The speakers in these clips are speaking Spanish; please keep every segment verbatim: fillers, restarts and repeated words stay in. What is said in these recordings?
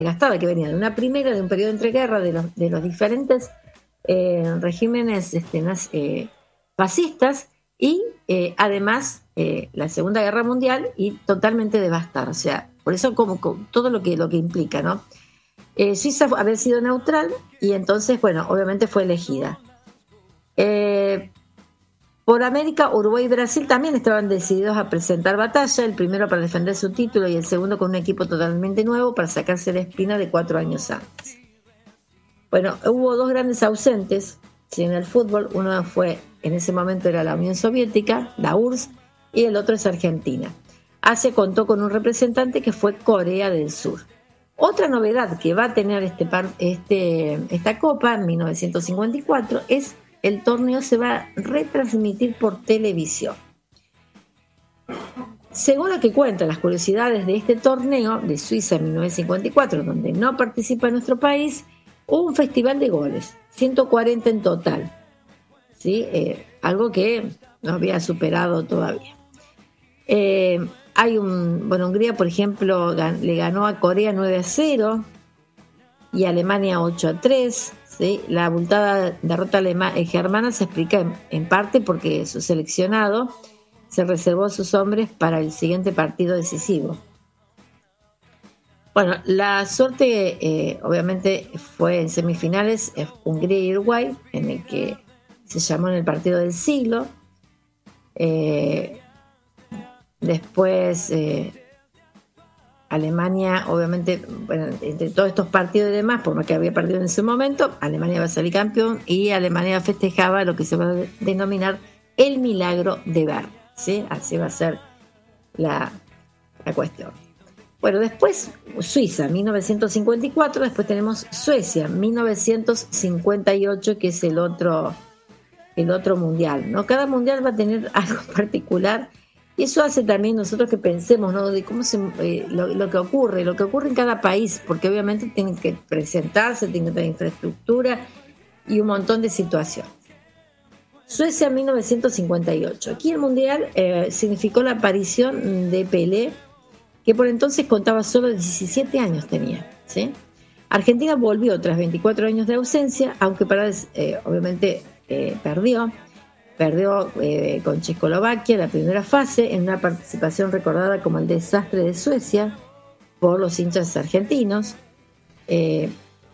desgastada, que venía de una primera, de un periodo de entreguerra, de los, de los diferentes eh, regímenes este, eh, fascistas, y eh, además eh, la Segunda Guerra Mundial, y totalmente devastada. O sea, por eso como, como todo lo que, lo que implica, ¿no? Eh, Suiza había sido neutral y entonces, bueno, obviamente fue elegida. Eh, por América, Uruguay y Brasil también estaban decididos a presentar batalla, el primero para defender su título y el segundo con un equipo totalmente nuevo para sacarse la espina de cuatro años antes. Bueno, hubo dos grandes ausentes, ¿sí?, en el fútbol. Uno fue, en ese momento era la Unión Soviética, la U R S S, y el otro es Argentina. Asia contó con un representante que fue Corea del Sur. Otra novedad que va a tener este, este, esta Copa en mil novecientos cincuenta y cuatro es el torneo se va a retransmitir por televisión. Según lo que cuentan las curiosidades de este torneo de Suiza en mil novecientos cincuenta y cuatro, donde no participa nuestro país, hubo un festival de goles, ciento cuarenta en total, ¿sí? Eh, algo que no había superado todavía. Eh, hay un, bueno, Hungría, por ejemplo, gan, le ganó a Corea nueve a cero y a Alemania ocho a tres. ¿Sí? La abultada derrota alema, eh, germana se explica en, en parte porque su seleccionado se reservó a sus hombres para el siguiente partido decisivo. Bueno, la suerte eh, obviamente fue en semifinales, eh, Hungría y Uruguay, en el que se llamó en el partido del siglo. Eh, después eh, Alemania, obviamente, bueno, entre todos estos partidos y demás, por lo que había perdido en ese momento, Alemania va a salir campeón y Alemania festejaba lo que se va a denominar el milagro de Bern, ¿sí? Así va a ser la, la cuestión. Bueno, después Suiza, mil novecientos cincuenta y cuatro, después tenemos Suecia, mil novecientos cincuenta y ocho, que es el otro, el otro mundial, ¿no? Cada mundial va a tener algo particular y eso hace también nosotros que pensemos, ¿no?, de cómo se, eh, lo, lo que ocurre, lo que ocurre en cada país, porque obviamente tienen que presentarse, tienen que tener infraestructura y un montón de situaciones. Suecia, mil novecientos cincuenta y ocho. Aquí el mundial eh, significó la aparición de Pelé, que por entonces contaba solo diecisiete años tenía, ¿sí? Argentina volvió tras veinticuatro años de ausencia, aunque para, eh, obviamente eh, perdió, perdió eh, con Checoslovaquia la primera fase en una participación recordada como el desastre de Suecia por los hinchas argentinos. Eh,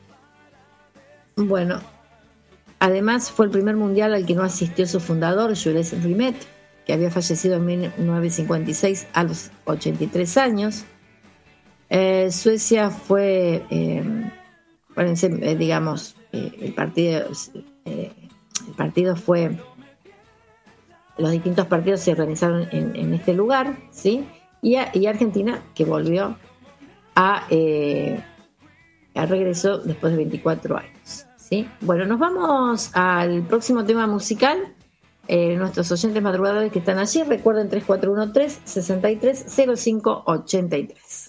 bueno, además fue el primer mundial al que no asistió su fundador, Jules Rimet, que había fallecido en mil novecientos cincuenta y seis a los ochenta y tres años. Eh, Suecia fue, eh, bueno, eh, digamos, eh, el partido, eh, el partido fue, los distintos partidos se organizaron en, en este lugar, ¿sí? Y, a, y Argentina, que volvió a, eh, a regreso después de veinticuatro años, ¿sí? Bueno, nos vamos al próximo tema musical. Eh, nuestros oyentes madrugadores que están allí, recuerden tres cuatro uno tres, seis tres, cero cinco ocho tres.